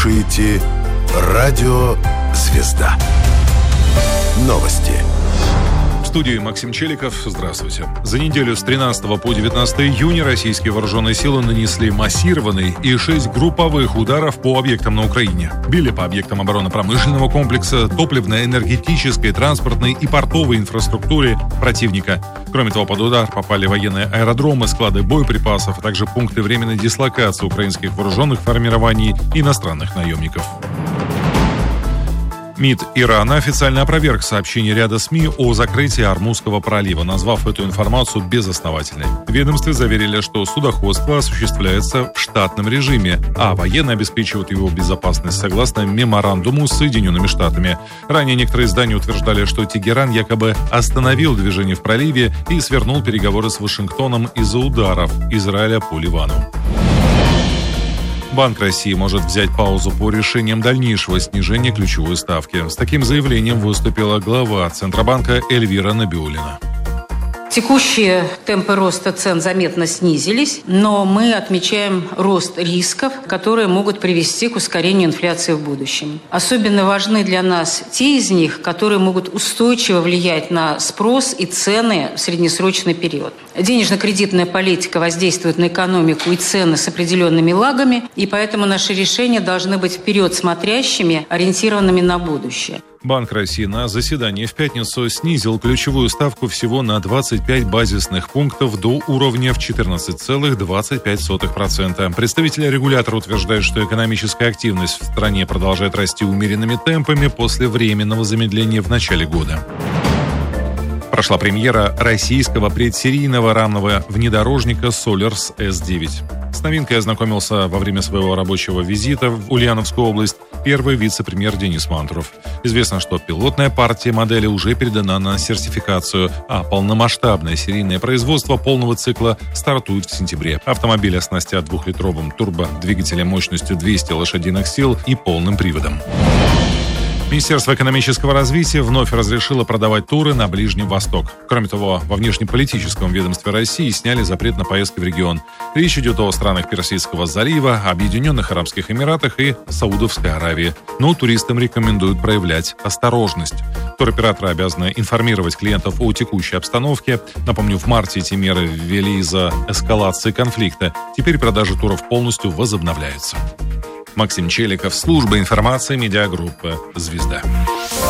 слушаете Радио «Звезда». Новости. В студии Максим Челиков. Здравствуйте. За неделю с 13 по 19 июня российские вооруженные силы нанесли массированный и 6 групповых ударов по объектам на Украине. Били по объектам оборонно-промышленного комплекса, топливно-энергетической, транспортной и портовой инфраструктуре противника. Кроме того, под удар попали военные аэродромы, склады боеприпасов, а также пункты временной дислокации украинских вооруженных формирований и иностранных наемников. МИД Ирана официально опроверг сообщение ряда СМИ о закрытии Ормузского пролива, назвав эту информацию безосновательной. В ведомстве заверили, что судоходство осуществляется в штатном режиме, а военные обеспечивают его безопасность согласно меморандуму с Соединенными Штатами. Ранее некоторые издания утверждали, что Тегеран якобы остановил движение в проливе и свернул переговоры с Вашингтоном из-за ударов Израиля по Ливану. Банк России может взять паузу по решениям дальнейшего снижения ключевой ставки. С таким заявлением выступила глава Центробанка Эльвира Набиуллина. Текущие темпы роста цен заметно снизились, но мы отмечаем рост рисков, которые могут привести к ускорению инфляции в будущем. Особенно важны для нас те из них, которые могут устойчиво влиять на спрос и цены в среднесрочный период. Денежно-кредитная политика воздействует на экономику и цены с определенными лагами, и поэтому наши решения должны быть вперед смотрящими, ориентированными на будущее. Банк России на заседании в пятницу снизил ключевую ставку всего на 25 базисных пунктов до уровня в 14,25%. Представители регулятора утверждают, что экономическая активность в стране продолжает расти умеренными темпами после временного замедления в начале года. Прошла премьера российского предсерийного рамного внедорожника Solers S9. С новинкой ознакомился во время своего рабочего визита в Ульяновскую область первый вице-премьер Денис Мантуров. Известно, что пилотная партия модели уже передана на сертификацию, а полномасштабное серийное производство полного цикла стартует в сентябре. Автомобиль оснастят 2-литровым турбодвигателем мощностью 200 лошадиных сил и полным приводом. Министерство экономического развития вновь разрешило продавать туры на Ближний Восток. Кроме того, во внешнеполитическом ведомстве России сняли запрет на поездки в регион. Речь идет о странах Персидского залива, Объединенных Арабских Эмиратах и Саудовской Аравии. Но туристам рекомендуют проявлять осторожность. Туроператоры обязаны информировать клиентов о текущей обстановке. Напомню, в марте эти меры ввели из-за эскалации конфликта. Теперь продажи туров полностью возобновляются. Максим Челиков, служба информации медиагруппы «Звезда».